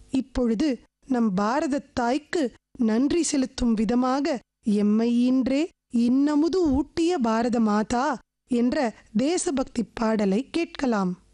இப்பொழுது நம் பாரத தாய்க்கு நன்றி செலுத்தும் விதமாக எம்மை ஈன்றே இன்னமுது ஊட்டிய பாரத மாதா என்ற தேசபக்தி பாடலை கேட்கலாம்.